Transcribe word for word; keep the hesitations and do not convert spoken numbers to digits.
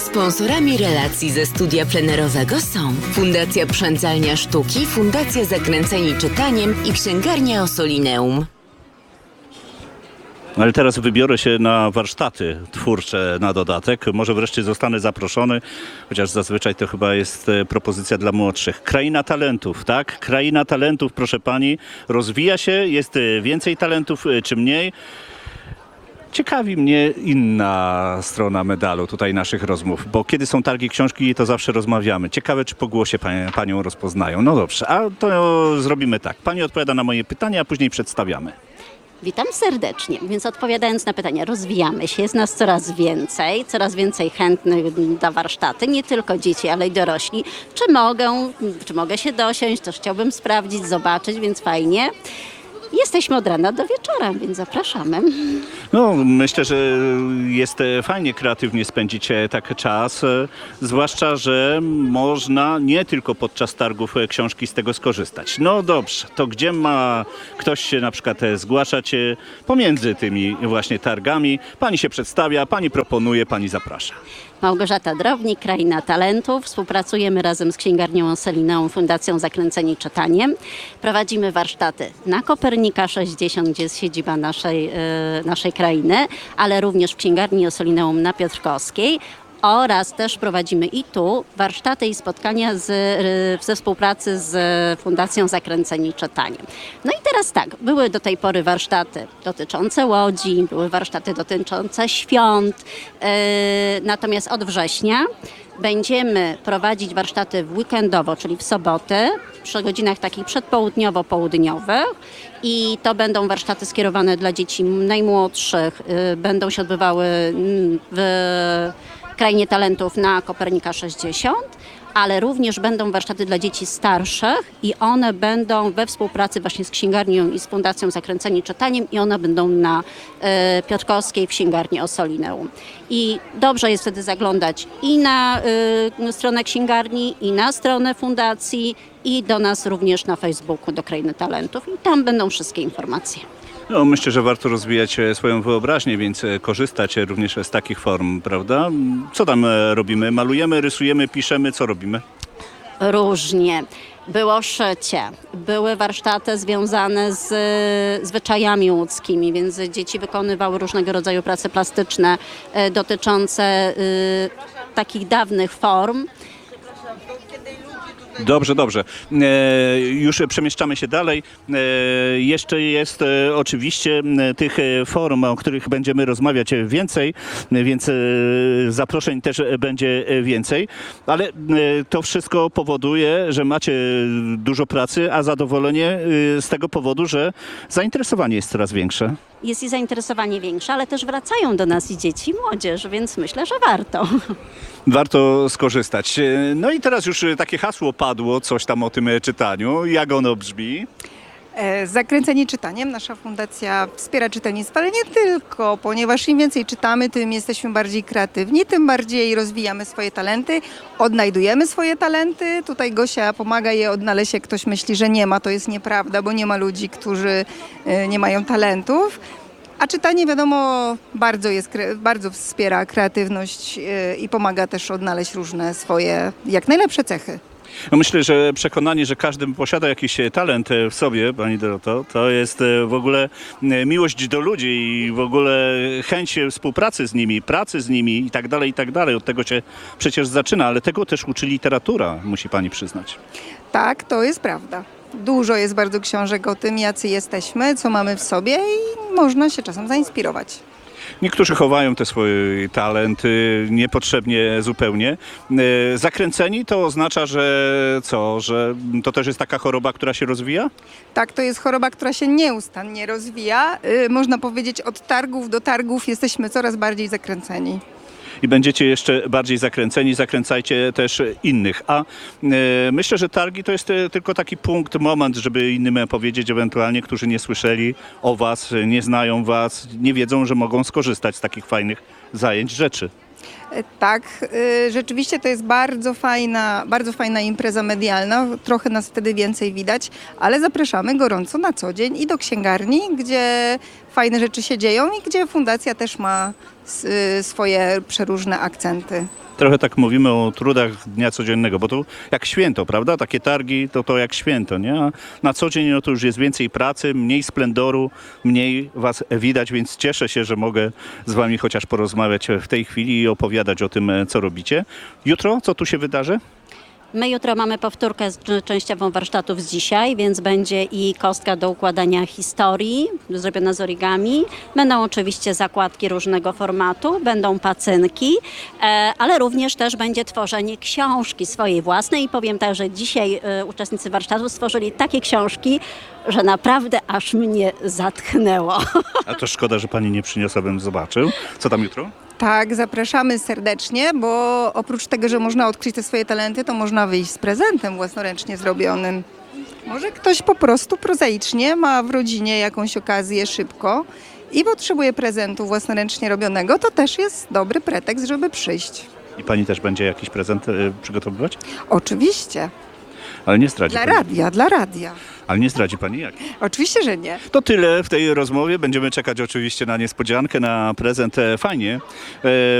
Sponsorami relacji ze studia plenerowego są Fundacja Przędzalnia Sztuki, Fundacja Zakręceni Czytaniem i Księgarnia Ossolineum. Ale teraz wybiorę się na warsztaty twórcze na dodatek. Może wreszcie zostanę zaproszony, chociaż zazwyczaj to chyba jest propozycja dla młodszych. Kraina talentów, tak? Kraina talentów, proszę pani, rozwija się, jest więcej talentów czy mniej? Ciekawi mnie inna strona medalu tutaj naszych rozmów, bo kiedy są targi książki, to zawsze rozmawiamy. Ciekawe, czy po głosie panie, panią rozpoznają. No dobrze, a to zrobimy tak. Pani odpowiada na moje pytania, a później przedstawiamy. Witam serdecznie. Więc odpowiadając na pytania, rozwijamy się, jest nas coraz więcej, coraz więcej chętnych na warsztaty, nie tylko dzieci, ale i dorośli. Czy mogę, czy mogę się dosiąść, też chciałbym sprawdzić, zobaczyć, więc fajnie. Jesteśmy od rana do wieczora, więc zapraszamy. No, myślę, że jest fajnie kreatywnie spędzić taki czas, zwłaszcza, że można nie tylko podczas targów książki z tego skorzystać. No dobrze, to gdzie ma ktoś się na przykład zgłaszać pomiędzy tymi właśnie targami? Pani się przedstawia, pani proponuje, pani zaprasza. Małgorzata Drobnik, Kraina Talentów. Współpracujemy razem z Księgarnią Ossolineum, Fundacją Zakręceni Czytaniem. Prowadzimy warsztaty na Kopernika sześćdziesiąt, gdzie jest siedziba naszej, yy, naszej krainy, ale również w Księgarni Ossolineum na Piotrkowskiej. Oraz też prowadzimy i tu warsztaty i spotkania z, ze współpracy z Fundacją Zakręceni Czytaniem. No i teraz tak, były do tej pory warsztaty dotyczące Łodzi, były warsztaty dotyczące świąt, yy, natomiast od września będziemy prowadzić warsztaty weekendowo, czyli w soboty, przy godzinach takich przedpołudniowo-południowych i to będą warsztaty skierowane dla dzieci najmłodszych, yy, będą się odbywały w Krainie Talentów na Kopernika sześćdziesiąt, ale również będą warsztaty dla dzieci starszych i one będą we współpracy właśnie z Księgarnią i z Fundacją Zakręceni Czytaniem i one będą na y, Piotrkowskiej w Księgarni Ossolineum. I dobrze jest wtedy zaglądać i na y, stronę księgarni, i na stronę fundacji, i do nas również na Facebooku, do Krainy Talentów i tam będą wszystkie informacje. No, myślę, że warto rozwijać swoją wyobraźnię, więc korzystać również z takich form, prawda? Co tam robimy? Malujemy, rysujemy, piszemy, co robimy? Różnie. Było szycie, były warsztaty związane z zwyczajami łódzkimi, więc dzieci wykonywały różnego rodzaju prace plastyczne y, dotyczące y, takich dawnych form. Dobrze, dobrze. E, już przemieszczamy się dalej. E, jeszcze jest e, oczywiście e, tych e, form, o których będziemy rozmawiać więcej, więc e, zaproszeń też będzie więcej, ale e, to wszystko powoduje, że macie dużo pracy, a zadowolenie e, z tego powodu, że zainteresowanie jest coraz większe. Jest i zainteresowanie większe, ale też wracają do nas i dzieci, i młodzież, więc myślę, że warto. Warto skorzystać. No i teraz już takie hasło padło, coś tam o tym czytaniu. Jak ono brzmi? Zakręceni Czytaniem. Nasza fundacja wspiera czytelnictwo, ale nie tylko, ponieważ im więcej czytamy, tym jesteśmy bardziej kreatywni, tym bardziej rozwijamy swoje talenty, odnajdujemy swoje talenty. Tutaj Gosia pomaga je odnaleźć, jak ktoś myśli, że nie ma, to jest nieprawda, bo nie ma ludzi, którzy nie mają talentów. A czytanie, wiadomo, bardzo, jest, bardzo wspiera kreatywność i pomaga też odnaleźć różne swoje, jak najlepsze cechy. No myślę, że przekonanie, że każdy posiada jakiś talent w sobie, pani Doroto, to jest w ogóle miłość do ludzi i w ogóle chęć współpracy z nimi, pracy z nimi i tak dalej, i tak dalej. Od tego się przecież zaczyna, ale tego też uczy literatura, musi pani przyznać. Tak, to jest prawda. Dużo jest bardzo książek o tym, jacy jesteśmy, co mamy w sobie i można się czasem zainspirować. Niektórzy chowają te swoje talenty niepotrzebnie zupełnie. Zakręceni to oznacza, że co? Że to też jest taka choroba, która się rozwija? Tak, to jest choroba, która się nieustannie rozwija. Yy, można powiedzieć, od targów do targów jesteśmy coraz bardziej zakręceni. I będziecie jeszcze bardziej zakręceni, zakręcajcie też innych. A e, myślę, że targi to jest e, tylko taki punkt, moment, żeby innym powiedzieć ewentualnie, którzy nie słyszeli o was, nie znają was, nie wiedzą, że mogą skorzystać z takich fajnych zajęć, rzeczy. Tak, y, rzeczywiście to jest bardzo fajna, bardzo fajna impreza medialna, trochę nas wtedy więcej widać, ale zapraszamy gorąco na co dzień i do księgarni, gdzie fajne rzeczy się dzieją i gdzie fundacja też ma s- y, swoje przeróżne akcenty. Trochę tak mówimy o trudach dnia codziennego, bo to jak święto, prawda? Takie targi to to jak święto, nie? A na co dzień no to już jest więcej pracy, mniej splendoru, mniej was widać, więc cieszę się, że mogę z wami chociaż porozmawiać w tej chwili i opowiadać o tym, co robicie. Jutro co tu się wydarzy? My jutro mamy powtórkę z, częściową warsztatów z dzisiaj, więc będzie i kostka do układania historii, zrobiona z origami. Będą oczywiście zakładki różnego formatu, będą pacynki, e, ale również też będzie tworzenie książki swojej własnej. I powiem tak, że dzisiaj e, uczestnicy warsztatu stworzyli takie książki, że naprawdę aż mnie zatchnęło. A to szkoda, że pani nie przyniosła, bym zobaczył. Co tam jutro? Tak, zapraszamy serdecznie, bo oprócz tego, że można odkryć te swoje talenty, to można wyjść z prezentem własnoręcznie zrobionym. Może ktoś po prostu prozaicznie ma w rodzinie jakąś okazję szybko i potrzebuje prezentu własnoręcznie robionego, to też jest dobry pretekst, żeby przyjść. I pani też będzie jakiś prezent y, przygotowywać? Oczywiście. Ale nie zdradzi Dla pani. radia, dla radia. Ale nie zdradzi pani jak. Oczywiście, że nie. To tyle w tej rozmowie. Będziemy czekać oczywiście na niespodziankę, na prezent. E, Fajnie. E,